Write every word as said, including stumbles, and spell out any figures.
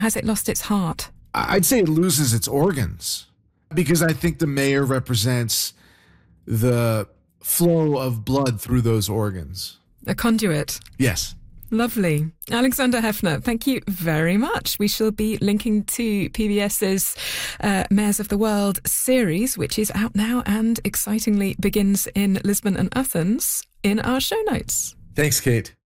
Has it lost its heart? I'd say it loses its organs, because I think the mayor represents the flow of blood through those organs. A conduit. Yes. Lovely. Alexander Heffner, thank you very much. We shall be linking to PBS's uh, Mayors of the World series, which is out now and excitingly begins in Lisbon and Athens, in our show notes. Thanks, Kate.